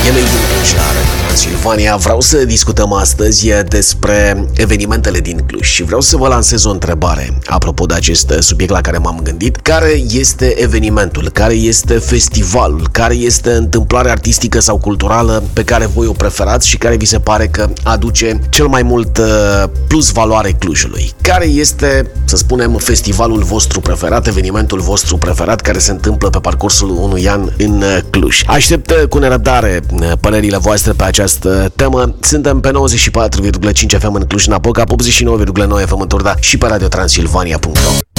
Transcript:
E Made in Cluj la Radio Transilvania. Vreau să discutăm astăzi despre evenimentele din Cluj și vreau să vă lansez o întrebare apropo de acest subiect la care m-am gândit. Care este evenimentul, care este festivalul, care este întâmplarea artistică sau culturală pe care voi o preferați și care vi se pare că aduce cel mai mult plus valoare Clujului? Care este, să spunem, festivalul vostru preferat, evenimentul vostru preferat care se întâmplă pe parcursul unui an în Cluj? Aștept cu nerăbdare părerile voastre pe această temă. Suntem pe 94,5 FM în Cluj-Napoca, 89,9 FM în Turda și pe radiotransilvania.ro.